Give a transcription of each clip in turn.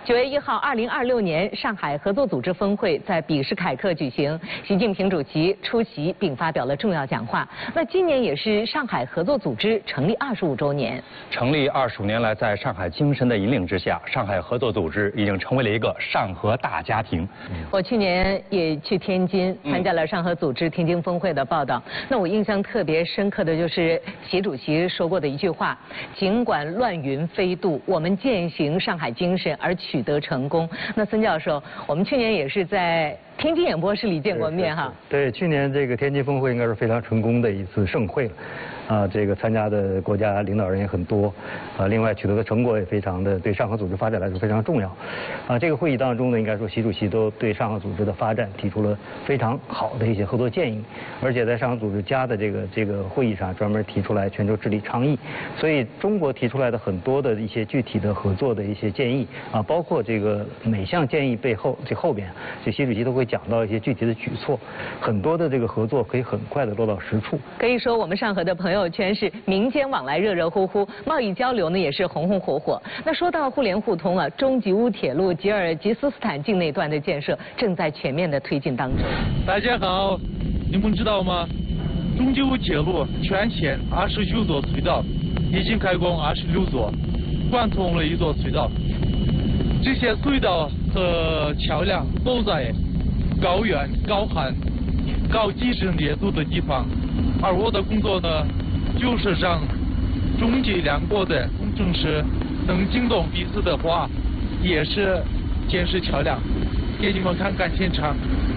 9月1号，2026年上海合作组织峰会在比什凯克举行，习近平主席出席并发表了重要讲话。那今年也是上海合作组织成立25周年。 成立25年来，在上海精神的引领之下，上海合作组织已经成为了一个上合大家庭。 我去年也去天津参加了上合组织天津峰会的报道。那我印象特别深刻的就是习主席说过的一句话：尽管乱云飞渡，我们践行上海精神而取得成功。那孙教授，我们去年也是在天津演播室里见过面哈。 对，去年这个天津峰会应该是非常成功的一次盛会了。这个参加的国家领导人也很多，另外取得的成果也非常的对上合组织发展来说非常重要。这个会议当中呢，应该说习主席都对上合组织的发展提出了非常好的一些合作建议，而且在上合组织家的这个会议上专门提出来全球治理倡议，所以中国提出来的很多的一些具体的合作的一些建议包括这个每项建议背后后边，这习主席都会讲到一些具体的举措，很多的这个合作可以很快的落到实处。 可以说我们上合的朋友圈是民间往来热热乎乎，贸易交流呢也是红红火火。那说到互联互通中吉乌铁路吉尔吉斯斯坦境内段的建设正在全面的推进当中。 大家好，你们知道吗？中吉乌铁路全线29座隧道已经开工26座，贯通了1座隧道。这些隧道和桥梁都在高原、高寒、高地震烈度的地方，而我的工作呢，就是让中吉两国的工程师能惊动彼此的话，也是建设桥梁。给你们看看现场，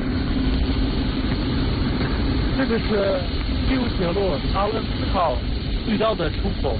这个是吉乌铁路24号隧道的出口。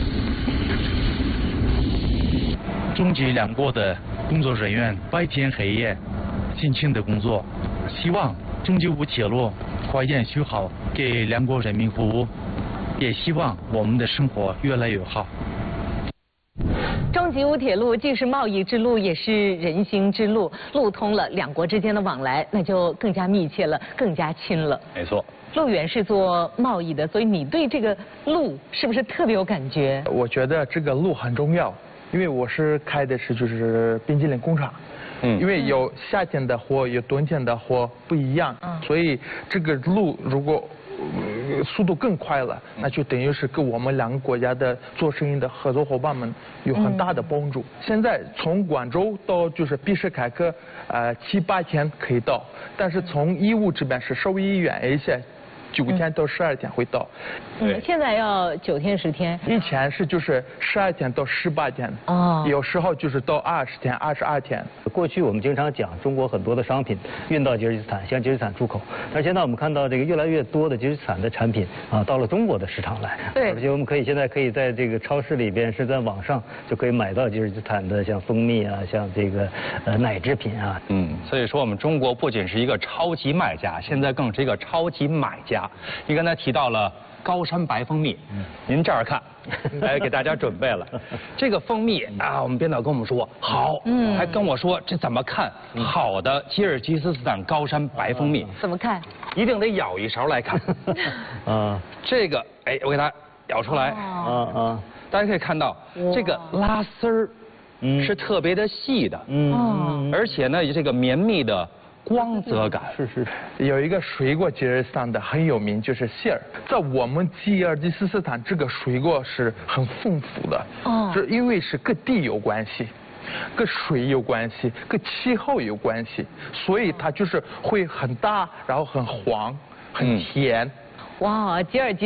中吉两国的工作人员白天黑夜辛勤的工作，希望中吉乌铁路快点修好，给两国人民服务，也希望我们的生活越来越好。 中吉乌铁路既是贸易之路，也是人心之路，路通了，两国之间的往来那就更加密切了，更加亲了。 没错。 陆远是做贸易的，所以你对这个路是不是特别有感觉？ 我觉得这个路很重要，因为我是开的是就是冰淇淋工厂。因为有夏天的货，有冬天的货不一样，所以这个路如果速度更快了，那就等于是给我们两个国家的做生意的合作伙伴们有很大的帮助。现在从广州到就是比什凯克，7、8天可以到，但是从义乌这边是稍微远一些。9天到12天会到， 现在要9天10天。 以前是就是12天到18天，有时候就是到20天、22天。 过去我们经常讲中国很多的商品运到吉尔吉斯坦，向吉尔吉斯坦出口，但是现在我们看到这个越来越多的吉尔吉斯坦的产品到了中国的市场来， 对， 而且我们现在可以在这个超市里边是在网上就可以买到吉尔吉斯坦的像蜂蜜像这个奶制品所以说我们中国不仅是一个超级卖家，现在更是一个超级买家。你刚才提到了高山白蜂蜜，您这儿看，给大家准备了这个蜂蜜我们编导跟我们说好，还跟我说这怎么看好的吉尔吉斯斯坦高山白蜂蜜？ 怎么看？ 一定得舀一勺来看。这个我给它舀出来大家可以看到这个拉丝儿是特别的细的，而且呢这个绵密的光泽感。 是。有一个水果吉尔吉斯坦的很有名，就是杏儿。在我们吉尔吉斯斯坦，这个水果是很丰富的。是因为是跟地有关系，跟水有关系，跟气候有关系，所以它就是会很大，然后很黄，很甜。 哇，吉尔吉